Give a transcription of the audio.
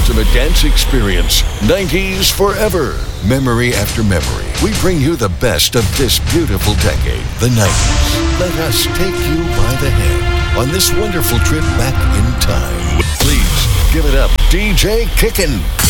ultimate dance experience. 90s forever. Memory after memory. We bring you the best of this beautiful decade, the 90s. Let us take you by the hand on this wonderful trip back in time. Please give it up, DJ Kickin'.